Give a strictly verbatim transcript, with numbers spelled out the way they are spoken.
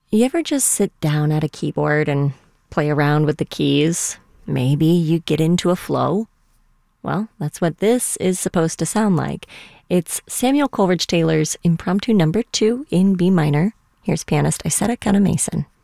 You ever just sit down at a keyboard and play around with the keys? Maybe you get into a flow? Well, that's what this is supposed to sound like. It's Samuel Coleridge Taylor's Impromptu Number Two in B minor. Here's pianist Isetta Kana Mason.